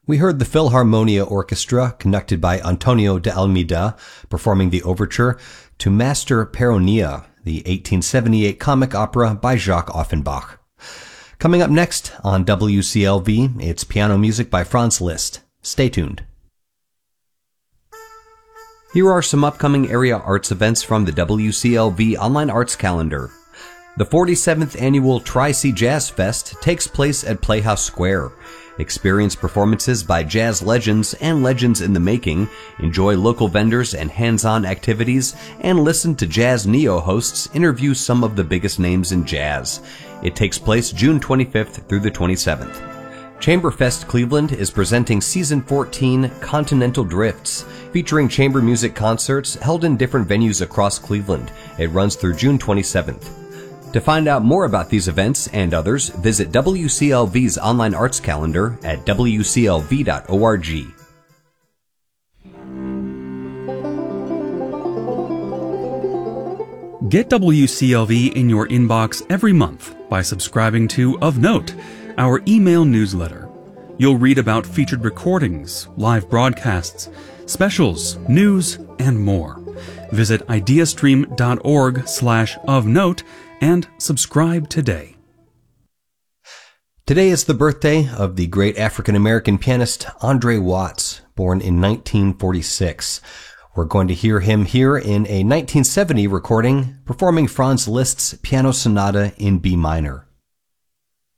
We heard the Philharmonia Orchestra, conducted by Antonio de Almeida, performing the overture to Master Peronia, the 1878 comic opera by Jacques Offenbach. Coming up next on WCLV, it's piano music by Franz Liszt. Stay tuned. Here are some upcoming area arts events from the WCLV Online Arts Calendar. The 47th annual Tri-C Jazz Fest takes place at Playhouse Square. Experience performances by jazz legends and legends in the making, enjoy local vendors and hands-on activities, and listen to Jazz Neo hosts interview some of the biggest names in jazz. It takes place June 25th through the 27th. Chamberfest Cleveland is presenting Season 14 Continental Drifts, featuring chamber music concerts held in different venues across Cleveland. It runs through June 27th. To find out more about these events and others, visit WCLV's online arts calendar at wclv.org. Get WCLV in your inbox every month by subscribing to Of Note, our email newsletter. You'll read about featured recordings, live broadcasts, specials, news, and more. Visit ideastream.org/ofnote and subscribe today. Today is the birthday of the great African-American pianist Andre Watts, born in 1946. We're going to hear him here in a 1970 recording performing Franz Liszt's Piano Sonata in B minor.